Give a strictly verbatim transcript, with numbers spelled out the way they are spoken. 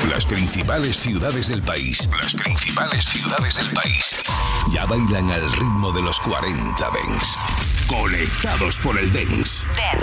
Las principales ciudades del país. Las principales ciudades del país. Ya bailan al ritmo de los cuarenta Dance. Conectados por el Dance. Dance.